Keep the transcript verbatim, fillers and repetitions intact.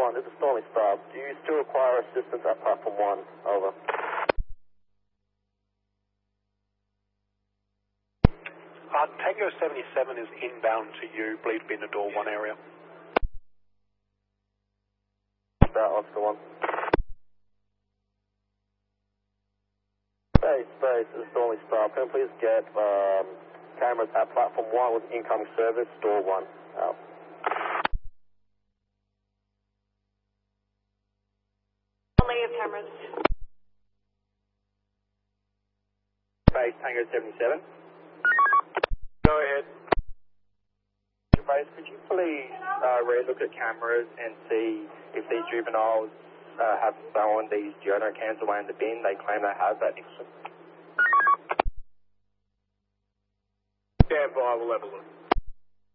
one, this is Stormy Star. Do you still require assistance at platform one? Over. Uh, Tango seventy-seven is inbound to you, believe to be in the door one area. That Oscar one. Space, space, this is Stormy Star. Can you please get um, cameras at platform one with incoming service, door one? Out. Only of cameras. Space, Tango seventy-seven. Go ahead. Space, could you please uh, re-look at cameras and see if these juveniles uh, have thrown these deodorant cans away in the bin? They claim they have that. Stand by, we'll have a look.